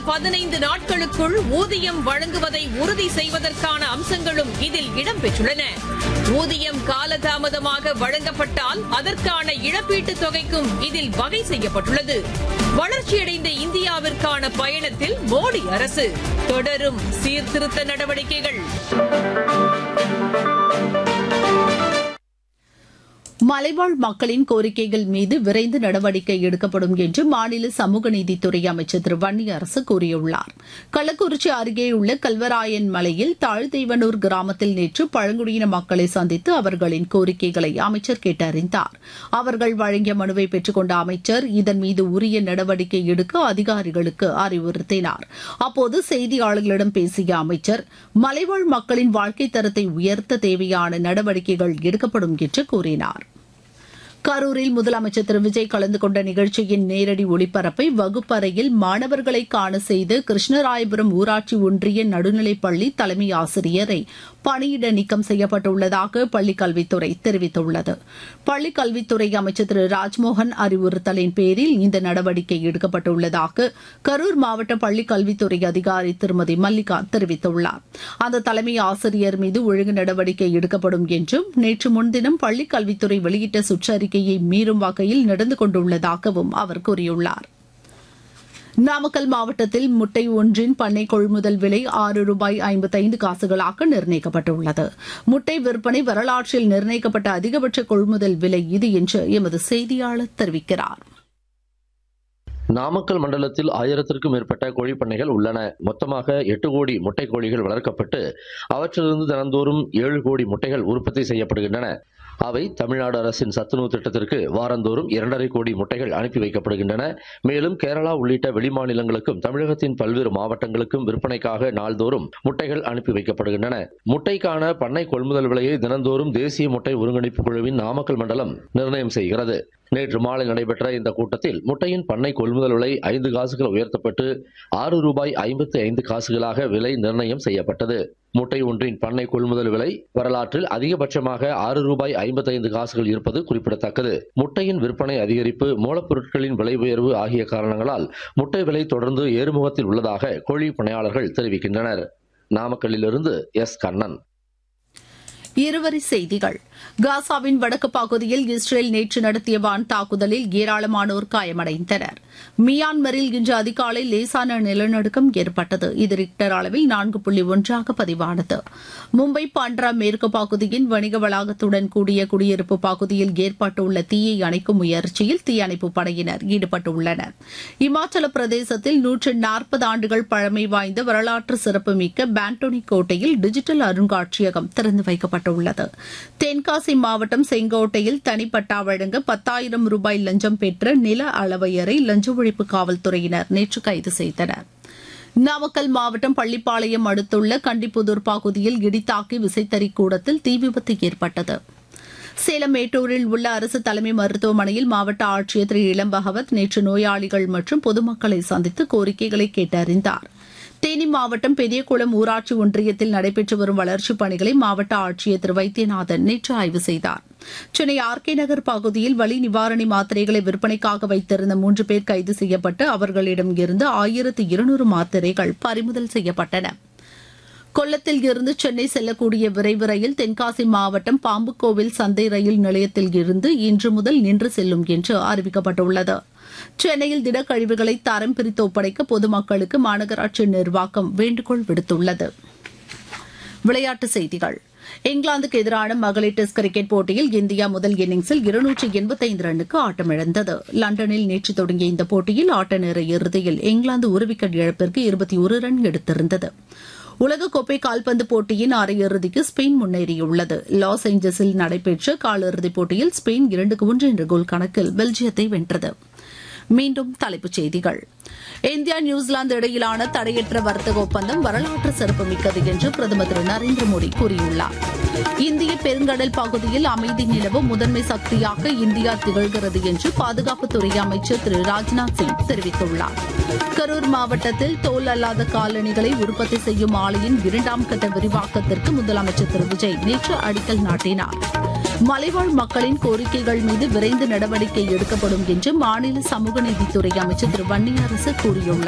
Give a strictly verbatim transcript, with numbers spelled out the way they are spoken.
பதினைந்து நாட்களுக்குள் ஊதியம் வழங்குவதை உறுதி செய்வதற்கான அம்சங்களும் இதில் இடம்பெற்றுள்ளன. ஊதியம் காலதாமதமாக வழங்கப்பட்டால் அதற்கான இழப்பீட்டுத் தொகைக்கும் இதில் வகை செய்யப்பட்டுள்ளது. வளர்ச்சியடைந்த இந்தியாவிற்கான பயணத்தில் மோடி அரசு தொடரும் சீர்திருத்த நடவடிக்கைகள். மலைவாழ் மக்களின் கோரிக்கைகள் மீது விரைந்து நடவடிக்கை எடுக்கப்படும் என்று மாநில சமூக நீதித்துறை அமைச்சர் திரு வன்னியரசு கூறியுள்ளார். கள்ளக்குறிச்சி அருகேயுள்ள கல்வராயன் மலையில் தாழ்தெய்வனூர் கிராமத்தில் நேற்று பழங்குடியின மக்களை சந்தித்து அவர்களின் கோரிக்கைகளை அமைச்சர் கேட்டறிந்தார். அவர்கள் வழங்கிய மனுவை பெற்றுக் கொண்ட அமைச்சர் இதன் மீது உரிய நடவடிக்கை எடுக்க அதிகாரிகளுக்கு அறிவுறுத்தினார். அப்போது செய்தியாளர்களிடம் பேசிய அமைச்சர் மலைவாழ் மக்களின் வாழ்க்கை தரத்தை உயர்த்த தேவையான நடவடிக்கைகள் எடுக்கப்படும் என்று கூறினார். கரூரில் முதலமைச்சர் திரு விஜய் கலந்து கொண்ட நிகழ்ச்சியின் நேரடி ஒளிபரப்பை வகுப்பறையில் மாணவர்களை காண செய்து கிருஷ்ணராயபுரம் ஊராட்சி ஒன்றிய நடுநிலைப்பள்ளி தலைமை ஆசிரியரை பணியிட நீக்கம் செய்யப்பட்டுள்ளதாக பள்ளிக் கல்வித்துறை தெரிவித்துள்ளது. பள்ளிக் கல்வித்துறை அமைச்சர் திரு ராஜ்மோகன் அறிவுறுத்தலின் பேரில் இந்த நடவடிக்கை எடுக்கப்பட்டுள்ளதாக கரூர் மாவட்ட பள்ளிக் கல்வித்துறை அதிகாரி திருமதி மல்லிகா தெரிவித்துள்ளார். அந்த தலைமை ஆசிரியர் மீது ஒழுங்கு நடவடிக்கை எடுக்கப்படும் என்றும் நேற்று முன்தினம் பள்ளிக் கல்வித்துறை வெளியிட்ட சுற்றறிக்கையை மீறும் வகையில் நடந்து கொண்டுள்ளதாகவும் அவர் கூறியுள்ளார். நாமக்கல் மாவட்டத்தில் முட்டை ஒன்றின் பண்ணை கொள்முதல் விலை ஆறு ரூபாய் ஐம்பத்தைந்து காசுகளாக நிர்ணயிக்கப்பட்டுள்ளது. முட்டை விற்பனை வரலாற்றில் நிர்ணயிக்கப்பட்ட அதிகபட்ச கொள்முதல் விலை இது என்று எமது செய்தியாளர் தெரிவிக்கிறார். நாமக்கல் மண்டலத்தில் ஆயிரத்திற்கும் மேற்பட்ட கோழிப்பண்ணைகள் உள்ளன. மொத்தமாக எட்டு கோடி முட்டை கோழிகள் வளர்க்கப்பட்டு அவற்றிலிருந்து தினந்தோறும் ஏழு கோடி முட்டைகள் உற்பத்தி செய்யப்படுகின்றன. அவை தமிழ்நாடு அரசின் சத்துணவு திட்டத்திற்கு வாரந்தோறும் இரண்டரை கோடி முட்டைகள் அனுப்பி வைக்கப்படுகின்றன. மேலும் கேரளா உள்ளிட்ட வெளிமாநிலங்களுக்கும் தமிழகத்தின் பல்வேறு மாவட்டங்களுக்கும் விற்பனைக்காக நாள்தோறும் முட்டைகள் அனுப்பி வைக்கப்படுகின்றன. முட்டைக்கான பண்ணை கொள்முதல் விலையை தினந்தோறும் தேசிய முட்டை ஒருங்கிணைப்பு குழுவின் நாமக்கல் மண்டலம் நிர்ணயம் செய்கிறது. நேற்று மாலை நடைபெற்ற இந்த கூட்டத்தில் முட்டையின் பண்ணை கொள்முதல் விலை ஐந்து காசுகள் உயர்த்தப்பட்டு ஆறு ரூபாய் ஐம்பத்தி ஐந்து காசுகளாக விலை நிர்ணயம் செய்யப்பட்டது. முட்டை ஒன்றின் பண்ணை கொள்முதல் விலை வரலாற்றில் அதிகபட்சமாக ஆறு ரூபாய் ஐம்பத்தி ஐந்து காசுகள் இருப்பது குறிப்பிடத்தக்கது. முட்டையின் விற்பனை அதிகரிப்பு, மூலப்பொருட்களின் விலை உயர்வு ஆகிய காரணங்களால் முட்டை விலை தொடர்ந்து ஏறுமுகத்தில் உள்ளதாக கோழி பண்ணையாளர்கள் தெரிவிக்கின்றனர். நாமக்கல்லிலிருந்து எஸ் கண்ணன். இருவரி செய்திகள். காசாவின் வடக்கு பகுதியில் இஸ்ரேல் நேற்று நடத்திய வான் தாக்குதலில் ஏராளமானோர் காயமடைந்தனர். மியான்மரில் இன்று அதிகாலை லேசான நிலநடுக்கம் ஏற்பட்டது. இது ரிக்டர் அளவில் நான்கு புள்ளி ஒன்றாக பதிவானது. மும்பை பாண்ட்ரா மேற்கு பகுதியின் வணிக வளாகத்துடன் கூடிய குடியிருப்பு பகுதியில் ஏற்பட்டுள்ள தீயை அணைக்கும் முயற்சியில் தீயணைப்பு படையினர் ஈடுபட்டுள்ளனர். இமாச்சல பிரதேசத்தில் நூற்று நாற்பது ஆண்டுகள் பழமை வாய்ந்த வரலாற்று சிறப்புமிக்க பாண்டோனி கோட்டையில் டிஜிட்டல் அருங்காட்சியகம் திறந்து வைக்கப்பட்டுள்ளது. தென்காசி மாவட்டம் செங்கோட்டையில் தனிப்பட்டா வழங்க பத்தாயிரம் ரூபாய் லஞ்சம் பெற்ற நில அளவையரை லஞ்ச ஒழிப்பு காவல்துறையினர் நேற்று கைது செய்தனர். நாமக்கல் மாவட்டம் பள்ளிப்பாளையம் அடுத்துள்ள கண்டிப்புதூர் பகுதியில் இடித்தாக்கி விசைத்தறி கூடத்தில் தீ விபத்து ஏற்பட்டது. சேலம் மேட்டூரில் உள்ள அரசு தலைமை மருத்துவமனையில் மாவட்ட ஆட்சியர் திரு இளம்பகவத் நேற்று நோயாளிகள் மற்றும் பொதுமக்களை சந்தித்து கோரிக்கைகளை கேட்டறிந்தார். தேனி மாவட்டம் பெரியகுளம் ஊராட்சி ஒன்றியத்தில் நடைபெற்று வரும் வளர்ச்சிப் பணிகளை மாவட்ட ஆட்சியர் திரு வைத்தியநாதன் நேற்று ஆய்வு செய்தார். சென்னை ஆர் கே நகர் பகுதியில் வலி நிவாரணி மாத்திரைகளை விற்பனைக்காக வைத்திருந்த மூன்று பேர் கைது செய்யப்பட்டு அவர்களிடம் இருந்து ஆயிரத்து இருநூறு மாத்திரைகள் பறிமுதல் செய்யப்பட்டன. கொல்லத்தில் இருந்து சென்னை செல்லக்கூடிய விரைவு ரயில் தென்காசி மாவட்டம் பாம்புக்கோவில் சந்தை ரயில் நிலையத்தில் இருந்து இன்று முதல் நின்று செல்லும் என்று அறிவிக்கப்பட்டுள்ளது. சென்னையில் திடக்கழிவுகளை தரம் பிரித்து ஒப்படைக்க பொதுமக்களுக்கு மாநகராட்சி நிர்வாகம் வேண்டுகோள் விடுத்துள்ளது. விளையாட்டுச் செய்திகள். இங்கிலாந்துக்கு எதிரான மகளிர் டெஸ்ட் கிரிக்கெட் போட்டியில் இந்தியா முதல் இன்னிங்ஸில் இருநூற்று எண்பத்தைந்து ரன்னுக்கு ஆட்டமிழந்தது. லண்டனில் நேற்று தொடங்கிய இந்த போட்டியில் ஆட்ட நேர இறுதியில் இங்கிலாந்து ஒரு விக்கெட் இழப்பிற்கு இருபத்தி ஒரு ரன் எடுத்திருந்தது. உலகக்கோப்பை கால்பந்து போட்டியின் அரையிறுதிக்கு ஸ்பெயின் முன்னேறியுள்ளது. லாஸ் ஏஞ்சல்ஸில் நடைபெற்ற காலிறுதிப் போட்டியில் ஸ்பெயின் இரண்டுக்கு ஒன்று என்ற கோல் கணக்கில் பெல்ஜியத்தை வென்றது. மீண்டும் தலைப்புச் செய்திகள். இந்தியா நியூசிலாந்து இடையிலான தடையற்ற வர்த்தக ஒப்பந்தம் வரலாற்று சிறப்புமிக்கது என்று பிரதமர் திரு நரேந்திர மோடி கூறியுள்ளார். இந்திய பெருங்கடல் பகுதியில் அமைதி நிலவ முதன்மை சக்தியாக இந்தியா திகழ்கிறது என்று பாதுகாப்புத்துறை அமைச்சர் திரு ராஜ்நாத் சிங் தெரிவித்துள்ளார். கரூர் மாவட்டத்தில் தோல் அல்லாத காலணிகளை உற்பத்தி செய்யும் ஆலையின் இரண்டாம் கட்ட விரிவாக்கத்திற்கு முதலமைச்சர் திரு விஜய் நேற்று அடிக்கல் நாட்டினார். மலைவாழ் மக்களின் கோரிக்கைகள் மீது விரைந்து நடவடிக்கை எடுக்கப்படும் என்று மாநில சமூக நீதித்துறை அமைச்சர் திரு வன்னியரசு கூறியுள்ளார்.